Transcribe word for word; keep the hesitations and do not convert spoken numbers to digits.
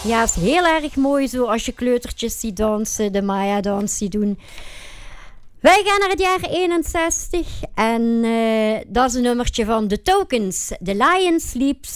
Ja, is heel erg mooi zo als je kleutertjes ziet dansen, de Maya-dans ziet doen. Wij gaan naar het jaar eenenzestig en uh, dat is een nummertje van The Tokens. The Lion Sleeps